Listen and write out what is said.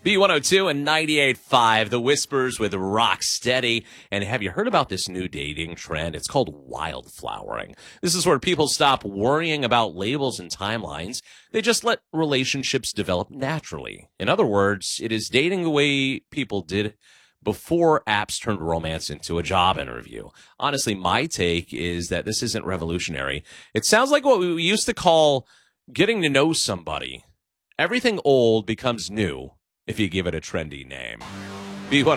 B102 and 98.5, The Whispers with Rocksteady. And have you heard about this new dating trend? It's called wildflowering. This is where people stop worrying about labels and timelines. They just let relationships develop naturally. In other words, it is dating the way people did before apps turned romance into a job interview. Honestly, my take is that this isn't revolutionary. It sounds like what we used to call getting to know somebody. Everything old becomes new if you give it a trendy name. B1